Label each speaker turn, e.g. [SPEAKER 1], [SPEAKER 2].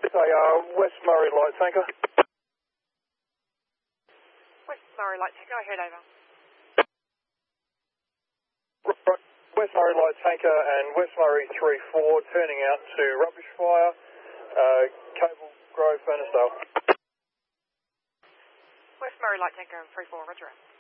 [SPEAKER 1] Okay, West Murray light tanker.
[SPEAKER 2] West Murray light tanker, I heard over.
[SPEAKER 1] Right, West Murray light tanker and West Murray 3-4 turning out to rubbish fire, Cable Grove, Furnace Dale.
[SPEAKER 2] West Murray light tanker 3-4, roger.